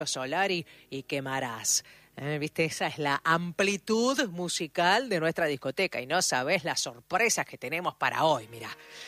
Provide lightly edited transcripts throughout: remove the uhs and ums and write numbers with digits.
solar y quemarás. ¿Viste? Esa es la amplitud musical de nuestra discoteca y no sabés las sorpresas que tenemos para hoy, mirá.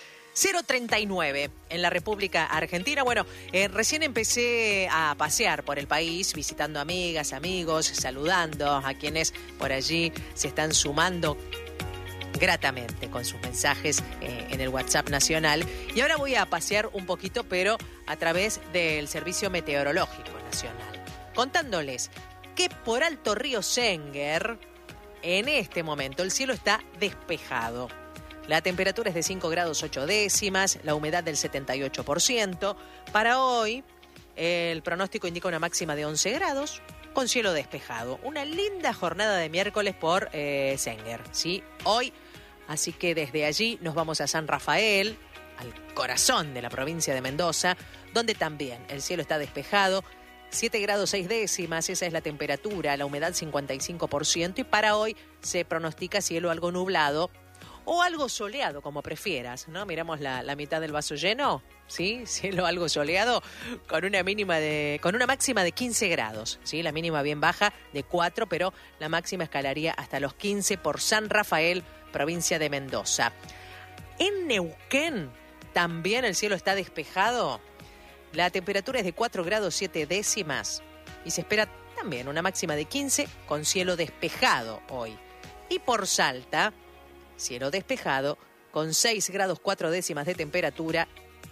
039 en la República Argentina. Bueno, recién empecé a pasear por el país, visitando amigas, amigos, saludando a quienes por allí se están sumando gratamente con sus mensajes en el WhatsApp nacional. Y ahora voy a pasear un poquito, pero a través del Servicio Meteorológico Nacional, contándoles que por Alto Río Senguer, en este momento, el cielo está despejado. La temperatura es de 5 grados 8 décimas, la humedad del 78%. Para hoy, el pronóstico indica una máxima de 11 grados, con cielo despejado. Una linda jornada de miércoles por Senguer, ¿sí? Hoy, así que desde allí nos vamos a San Rafael, al corazón de la provincia de Mendoza, donde también el cielo está despejado. 7 grados 6 décimas, esa es la temperatura, la humedad 55%. Y para hoy se pronostica cielo algo nublado, o algo soleado, como prefieras, ¿no? Miramos la mitad del vaso lleno, ¿sí? Cielo algo soleado, con una máxima de 15 grados, ¿sí? La mínima bien baja, de 4, pero la máxima escalaría hasta los 15 por San Rafael, provincia de Mendoza. En Neuquén también el cielo está despejado. La temperatura es de 4 grados 7 décimas y se espera también una máxima de 15 con cielo despejado hoy. Y por Salta, cielo despejado, con 6 grados 4 décimas de temperatura,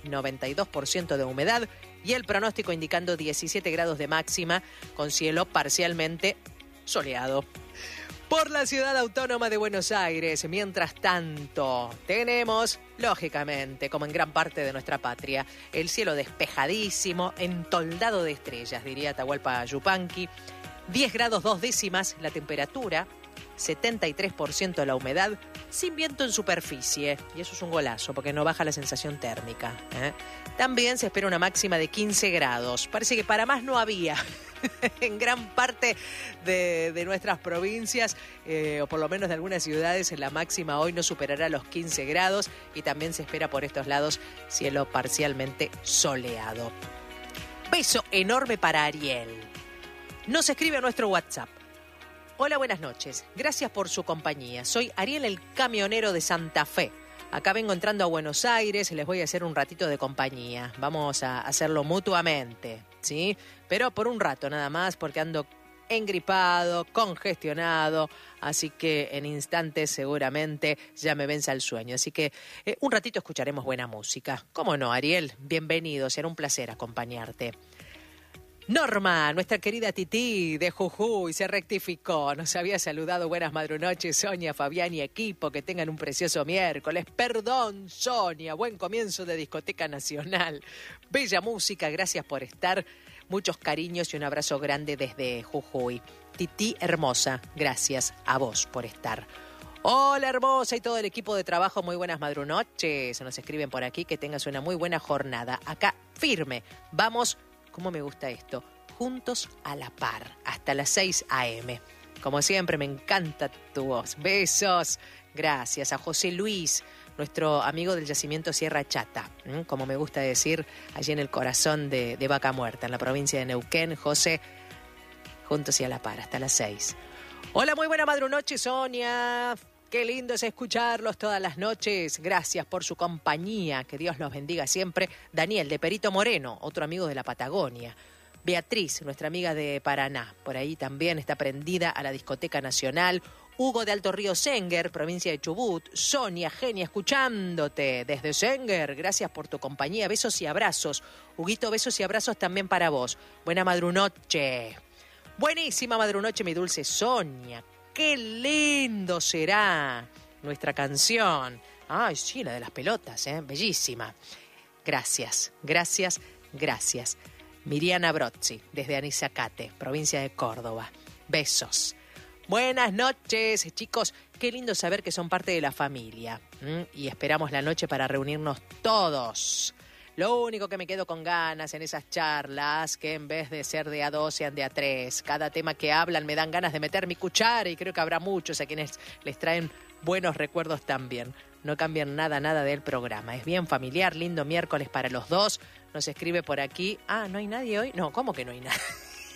92% de humedad y el pronóstico indicando 17 grados de máxima, con cielo parcialmente soleado. Por la ciudad autónoma de Buenos Aires, mientras tanto, tenemos, lógicamente, como en gran parte de nuestra patria, el cielo despejadísimo, entoldado de estrellas, diría Atahualpa Yupanqui, 10 grados 2 décimas la temperatura, 73% la humedad, sin viento en superficie. Y eso es un golazo, porque no baja la sensación térmica. También se espera una máxima de 15 grados. Parece que para más no había. En gran parte de nuestras provincias, o por lo menos de algunas ciudades, la máxima hoy no superará los 15 grados. Y también se espera por estos lados cielo parcialmente soleado. Beso enorme para Ariel. Nos escribe a nuestro WhatsApp. Hola, buenas noches. Gracias por su compañía. Soy Ariel, el camionero de Santa Fe. Acá vengo entrando a Buenos Aires, les voy a hacer un ratito de compañía. Vamos a hacerlo mutuamente, ¿sí? Pero por un rato nada más, porque ando engripado, congestionado, así que en instantes seguramente ya me venza el sueño. Así que un ratito escucharemos buena música. ¿Cómo no, Ariel? Bienvenido, será un placer acompañarte. Norma, nuestra querida Tití de Jujuy, se rectificó. Nos había saludado. Buenas madrunoches, Sonia, Fabián y equipo. Que tengan un precioso miércoles. Perdón, Sonia. Buen comienzo de Discoteca Nacional. Bella música, gracias por estar. Muchos cariños y un abrazo grande desde Jujuy. Tití hermosa, gracias a vos por estar. Hola hermosa y todo el equipo de trabajo, muy buenas madrunoches. Nos escriben por aquí, que tengas una muy buena jornada. Acá, firme. Vamos. ¿Cómo me gusta esto? Juntos a la par, hasta las 6 a.m. Como siempre, me encanta tu voz. Besos. Gracias a José Luis, nuestro amigo del yacimiento Sierra Chata. Como me gusta decir, allí en el corazón de Vaca Muerta, en la provincia de Neuquén. José, juntos y a la par, hasta las 6. Hola, muy buena madrunoche, Sonia. Qué lindo es escucharlos todas las noches. Gracias por su compañía. Que Dios los bendiga siempre. Daniel, de Perito Moreno, otro amigo de la Patagonia. Beatriz, nuestra amiga de Paraná. Por ahí también está prendida a la Discoteca Nacional. Hugo de Alto Río Senguer, provincia de Chubut. Sonia, genia, escuchándote desde Senguer. Gracias por tu compañía. Besos y abrazos. Huguito, besos y abrazos también para vos. Buena madrunoche. Buenísima madrunoche, mi dulce Sonia. ¡Qué lindo será nuestra canción! Ay, sí, la de las pelotas, bellísima. Gracias, gracias, gracias. Miriana Brozzi, desde Anizacate, provincia de Córdoba. Besos. Buenas noches, chicos. Qué lindo saber que son parte de la familia. Y esperamos la noche para reunirnos todos. Lo único que me quedo con ganas en esas charlas, que en vez de ser de A2 sean de A3. Cada tema que hablan me dan ganas de meter mi cuchara y creo que habrá muchos a quienes les traen buenos recuerdos también. No cambian nada del programa. Es bien familiar, lindo miércoles para los dos. Nos escribe por aquí. Ah, ¿no hay nadie hoy? No, ¿cómo que no hay nadie?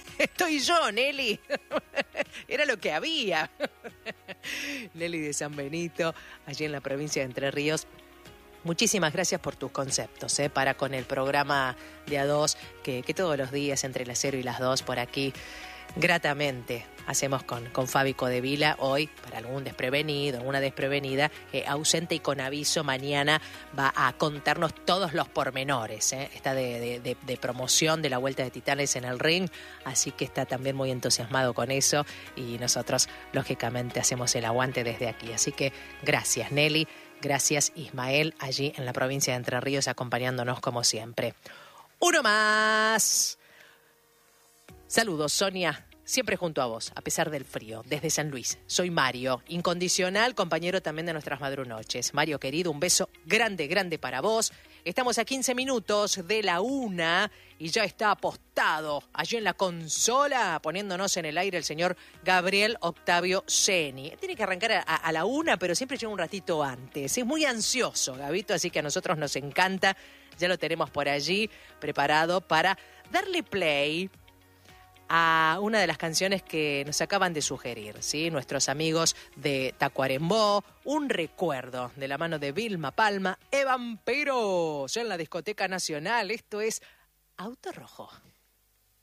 Estoy yo, Nelly. Era lo que había. Nelly de San Benito, allí en la provincia de Entre Ríos. Muchísimas gracias por tus conceptos, para con el programa de A2, que todos los días entre las 0 y las 2 por aquí, gratamente, hacemos con Fabi Codevila. Hoy, para algún desprevenido, alguna desprevenida, ausente y con aviso, mañana va a contarnos todos los pormenores. Está de promoción de la Vuelta de Titanes en el ring, así que está también muy entusiasmado con eso y nosotros, lógicamente, hacemos el aguante desde aquí. Así que gracias, Nelly. Gracias, Ismael, allí en la provincia de Entre Ríos, acompañándonos como siempre. Uno más. Saludos, Sonia, siempre junto a vos, a pesar del frío, desde San Luis. Soy Mario, incondicional, compañero también de nuestras madrunoches. Mario, querido, un beso grande, grande para vos. Estamos a 15 minutos de la 1 y ya está apostado allí en la consola, poniéndonos en el aire el señor Gabriel Octavio Ceni. Tiene que arrancar a la 1, pero siempre llega un ratito antes. Es muy ansioso, Gabito, así que a nosotros nos encanta. Ya lo tenemos por allí preparado para darle play a una de las canciones que nos acaban de sugerir, ¿sí? Nuestros amigos de Tacuarembó, un recuerdo de la mano de Vilma Palma, Evan Peros, en la Discoteca Nacional. Esto es Auto Rojo.